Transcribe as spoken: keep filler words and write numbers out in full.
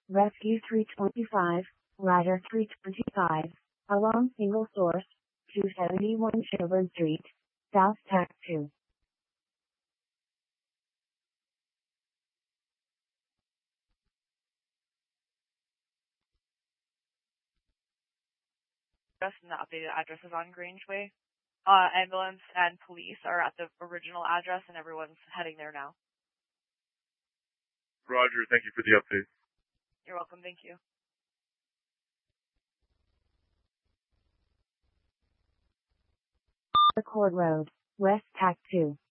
Rescue three twenty-five, Rider three twenty-five, along single source, two seventy-one Sherburne Street, South Tac two. Address and the updated address is on Grange Way. Uh, ambulance and police are at the original address, and everyone's heading there now. Roger, thank you for the update. You're welcome, thank you. Record Road, West Tac two.